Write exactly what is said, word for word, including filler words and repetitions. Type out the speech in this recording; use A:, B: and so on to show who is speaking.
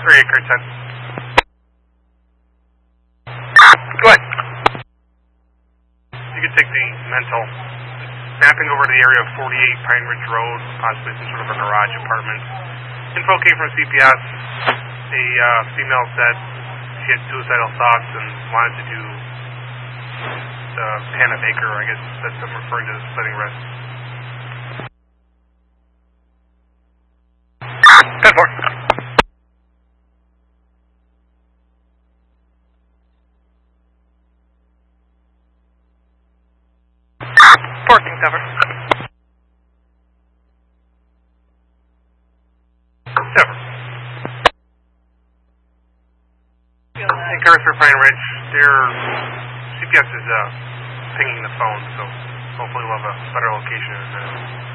A: three acre ten. Go ahead. You can take the mental. Mapping over to the area of forty-eight Pine Ridge Road, possibly some sort of a garage apartment. Info came from C P S. A uh, female said she had suicidal thoughts and wanted to do the Hannah Baker, I guess that's I'm referring to the splitting wrist. ten four. Fourteen cover. Seven. Hey, cars for Pine Ridge. Their C P S is uh, pinging the phone, so hopefully we'll have a better location in a minute.